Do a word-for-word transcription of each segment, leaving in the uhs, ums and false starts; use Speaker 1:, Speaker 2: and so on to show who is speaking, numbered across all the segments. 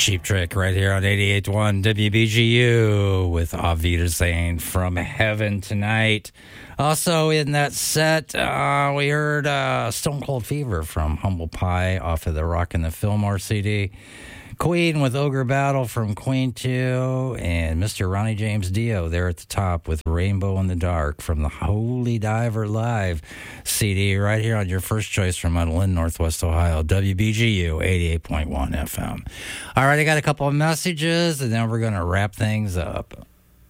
Speaker 1: Cheap Trick right here on eighty-eight point one W B G U with Avita saying From Heaven tonight. Also in that set, uh, we heard uh, Stone Cold Fever from Humble Pie off of the Rock and the Fillmore C D. Queen with Ogre Battle from Queen two, and Mister Ronnie James Dio there at the top with Rainbow in the Dark from the Holy Diver Live C D right here on your first choice from Lynn, Northwest Ohio, W B G U eighty-eight point one F M. All right, I got a couple of messages, and then we're going to wrap things up.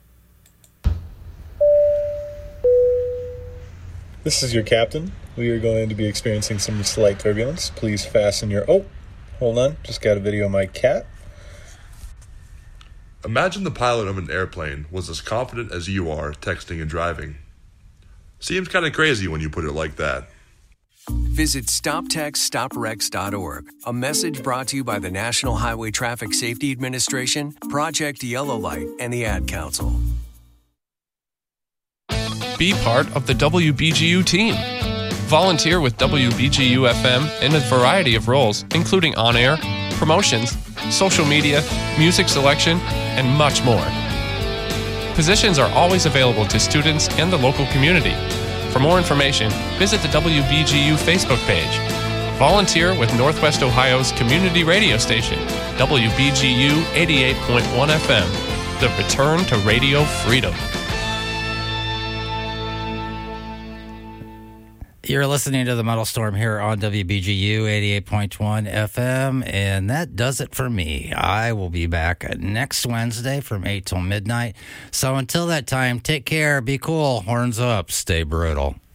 Speaker 2: This is your captain. We are going to be experiencing some slight turbulence. Please fasten your... Oh! Hold on, just got a video of my cat.
Speaker 3: Imagine the pilot of an airplane was as confident as you are texting and driving. Seems kind of crazy when you put it like that.
Speaker 4: Visit stop text stop wrecks dot org. A message brought to you by the National Highway Traffic Safety Administration, Project Yellow Light, and the Ad Council.
Speaker 5: Be part of the W B G U team. Volunteer with W B G U F M in a variety of roles, including on-air, promotions, social media, music selection, and much more. Positions are always available to students and the local community. For more information, visit the W B G U Facebook page. Volunteer with Northwest Ohio's community radio station, W B G U eighty-eight point one F M, the return to radio freedom.
Speaker 1: You're listening to the Metal Storm here on W B G U eighty-eight point one F M, and that does it for me. I will be back next Wednesday from eight till midnight. So until that time, take care, be cool, horns up, stay brutal.